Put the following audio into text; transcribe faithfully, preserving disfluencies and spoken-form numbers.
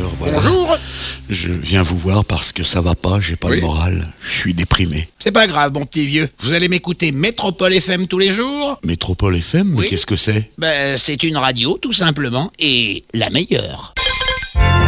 directeur. Voilà. Bonjour. Je viens vous voir parce que ça va pas, j'ai pas Oui. le moral, je suis déprimé. C'est pas grave, mon petit vieux. Vous allez m'écouter Métropole F M tous les jours? Métropole F M, mais Oui. qu'est-ce que c'est? Ben, c'est une radio, tout simplement, et la meilleure.